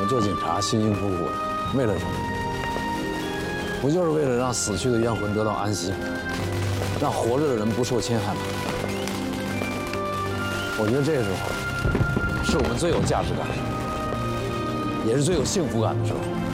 们做警察辛辛苦苦的，为了什么？不就是为了让死去的冤魂得到安息，让活着的人不受侵害吗？我觉得这个时候是我们最有价值感，也是最有幸福感的时候。